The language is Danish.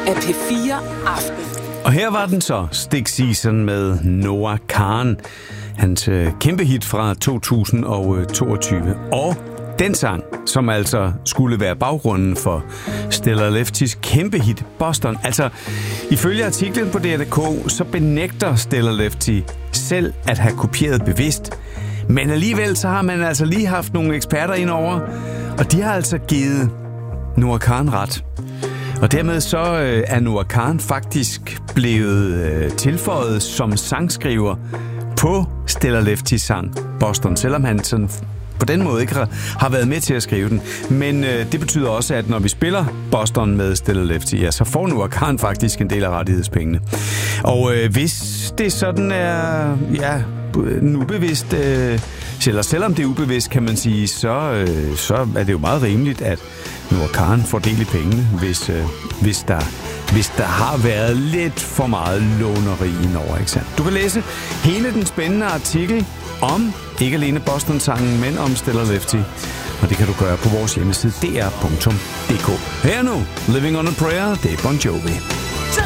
af P4 Aften. Og her var den så, Stick Season med Noah Kahan. Hans kæmpe hit fra 2022. Og den sang, som altså skulle være baggrunden for Stellar Lefties kæmpe hit Boston. Altså, ifølge artiklen på DR.dk, så benægter Stellar Lefty selv at have kopieret bevidst. Men alligevel så har man altså lige haft nogle eksperter indover, og de har altså givet Noah Kahan ret. Og dermed så er Noah Kahan faktisk blevet tilføjet som sangskriver på Stellar Lefties sang Boston, selvom han sådan på den måde ikke har været med til at skrive den. Men det betyder også, at når vi spiller Boston med Stellar Lefty, ja, så får Noah Kahan faktisk en del af rettighedspengene. Og hvis det sådan er, ja, ubevidst, eller selvom det er ubevidst, kan man sige, så er det jo meget rimeligt, at Noah Kahan får del i pengene, hvis der har været lidt for meget låneri indover, ikke sandt? Du kan læse hele den spændende artikel om ikke alene Boston-sangen, men om Stellar Lefty. Og det kan du gøre på vores hjemmeside dr.dk. Her nu, Living on a Prayer, det er Bon Jovi.